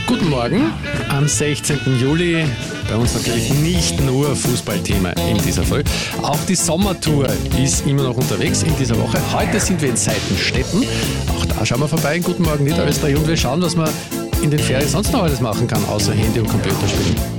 Guten Morgen am 16. Juli. Bei uns natürlich nicht nur Fußballthema in dieser Folge. Auch die Sommertour ist immer noch unterwegs in dieser Woche. Heute sind wir in Seitenstetten. Auch da schauen wir vorbei. Guten Morgen, Niederösterreich. Und wir schauen, was man in den Ferien sonst noch alles machen kann, außer Handy und Computer spielen.